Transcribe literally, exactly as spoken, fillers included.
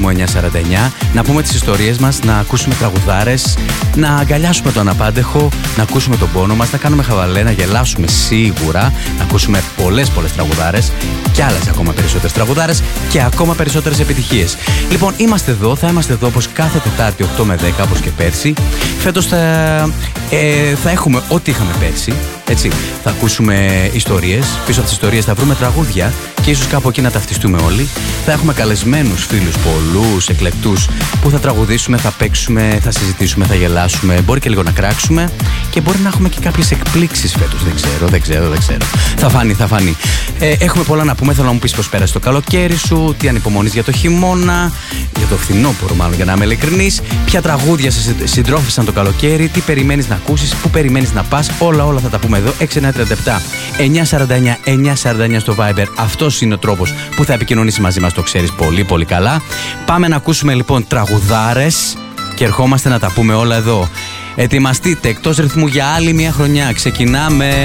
ρυθμό εννιά σαράντα εννιά, να πούμε τις ιστορίες μας, να ακούσουμε τραγουδάρες, να αγκαλιάσουμε τον απάντεχο, να ακούσουμε τον πόνο μας, να κάνουμε χαβαλέ, να γελάσουμε σίγουρα, να ακούσουμε πολλές πολλές τραγουδάρες και άλλες ακόμα περισσότερες τραγουδάρες και ακόμα περισσότερες επιτυχίες. Λοιπόν, είμαστε εδώ, θα είμαστε εδώ όπως κάθε Τετάρτη οκτώ με δέκα, όπως και πέρσι. Φέτος θα, ε, θα έχουμε ό,τι είχαμε πέρσι. Έτσι, θα ακούσουμε ιστορίες, πίσω από τις ιστορίες θα βρούμε τραγούδια και ίσως κάπου εκεί να ταυτιστούμε όλοι. Θα έχουμε καλεσμένους φίλους, πολλούς, εκλεκτούς, που θα τραγουδήσουμε, θα παίξουμε, θα συζητήσουμε, θα γελάσουμε, μπορεί και λίγο να κράξουμε και μπορεί να έχουμε και κάποιες εκπλήξεις φέτος. Δεν ξέρω, δεν ξέρω, δεν ξέρω. Θα φανεί, θα φανεί. Ε, έχουμε πολλά να πούμε. Θέλω να μου πεις πώς πέρασε το καλοκαίρι σου, τι ανυπομονείς για το χειμώνα, για το φθινόπωρο μάλλον, για να είμαι ειλικρινής. Ποια τραγούδια σε συντρόφισαν το καλοκαίρι, τι περιμένεις να ακούσεις, πού περιμένεις να πας. Όλα, όλα θα τα πούμε εδώ. έξι εννιά τρία επτά εννιά σαράντα εννιά εννιά σαράντα εννιά στο Viber. Αυτός είναι ο τρόπος που θα επικοινωνήσει μαζί μας, το ξέρεις πολύ πολύ καλά. Πάμε να ακούσουμε λοιπόν τραγουδάρες και ερχόμαστε να τα πούμε όλα εδώ. Ετοιμαστείτε εκτός ρυθμού για άλλη μια χρονιά. Ξεκινάμε.